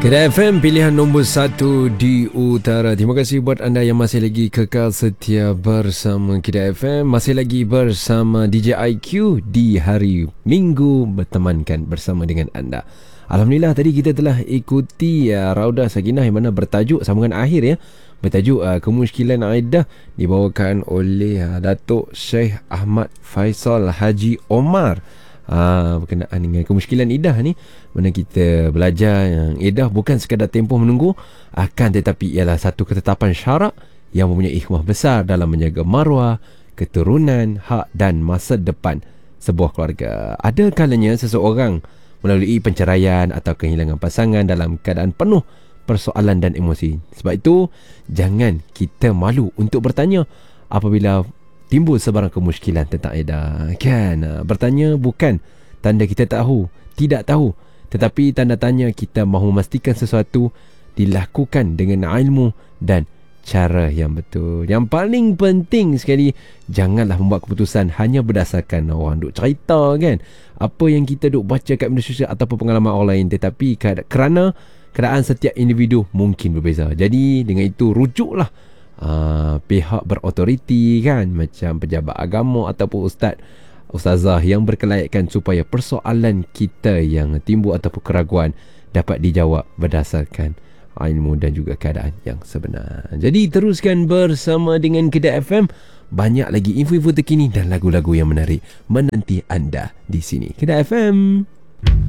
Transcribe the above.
Kedah FM, pilihan nombor 1 di utara. Terima kasih buat anda yang masih lagi kekal setia bersama Kedah FM. Masih lagi bersama DJ IQ di hari Minggu, bertemankan bersama dengan anda. Alhamdulillah, tadi kita telah ikuti Raudah Sakinah yang mana bertajuk sambungan akhir ya, bertajuk Kemusykilan Aidah, dibawakan oleh Datuk Syekh Ahmad Faisal Haji Omar. Berkenaan dengan kemusykilan idah ni, mana kita belajar yang idah bukan sekadar tempoh menunggu, akan tetapi ialah satu ketetapan syarak yang mempunyai hikmah besar dalam menjaga maruah, keturunan, hak dan masa depan sebuah keluarga. Ada kalanya seseorang melalui penceraian atau kehilangan pasangan dalam keadaan penuh persoalan dan emosi. Sebab itu, jangan kita malu untuk bertanya apabila timbul sebarang kemusykilan tentang idah. Kan? Bertanya bukan tanda kita tidak tahu, tetapi tanda tanya kita mahu memastikan sesuatu dilakukan dengan ilmu dan cara yang betul. Yang paling penting sekali, janganlah membuat keputusan hanya berdasarkan orang duk cerita kan, apa yang kita duk baca kat media sosial ataupun pengalaman orang lain, tetapi kerana keadaan setiap individu mungkin berbeza. Jadi dengan itu rujuklah pihak berautoriti kan, macam pejabat agama ataupun ustazah yang berkelayakan supaya persoalan kita yang timbul ataupun keraguan dapat dijawab berdasarkan ilmu dan juga keadaan yang sebenar. Jadi teruskan bersama dengan Kedah FM. Banyak lagi info-info terkini dan lagu-lagu yang menarik menanti anda di sini. Kedah FM.